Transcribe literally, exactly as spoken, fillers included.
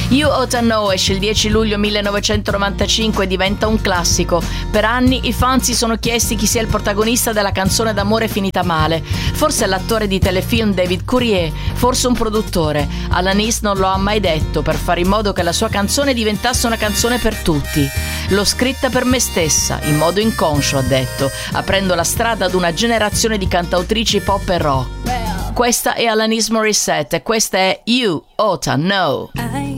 You Oughta Know esce il dieci luglio millenovecentonovantacinque e diventa un classico. Per anni i fan si sono chiesti chi sia il protagonista della canzone d'amore finita male. Forse l'attore di telefilm David Courier, forse un produttore. Alanis non lo ha mai detto, per fare in modo che la sua canzone diventasse una canzone per tutti. L'ho scritta per me stessa, in modo inconscio, ha detto, aprendo la strada ad una generazione di cantautrici pop e rock. Questa è Alanis Morissette e questa è You Oughta Know.